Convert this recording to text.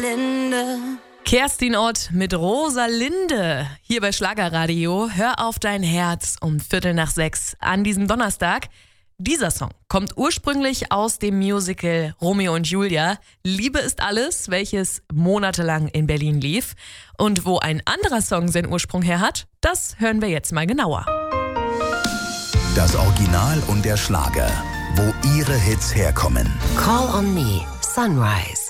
Rosalinde. Kerstin Ott mit Rosalinde. Hier bei Schlagerradio. Hör auf dein Herz um 5:45 an diesem Donnerstag. Dieser Song kommt ursprünglich aus dem Musical Romeo und Julia. Liebe ist alles, welches monatelang in Berlin lief. Und wo ein anderer Song seinen Ursprung her hat, das hören wir jetzt mal genauer. Das Original und der Schlager. Wo ihre Hits herkommen. Call on Me, Sunrise.